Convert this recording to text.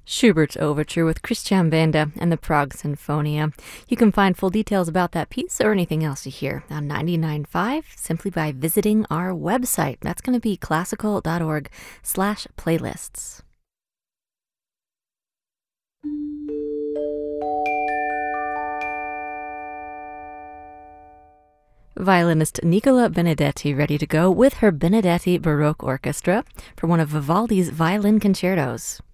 Schubert's Overture with Christian Benda and the Prague Sinfonia. You can find full details about that piece or anything else you hear on 99.5 simply by visiting our website. That's going to be classical.org/playlists. Violinist Nicola Benedetti ready to go with her Benedetti Baroque Orchestra for one of Vivaldi's violin concertos.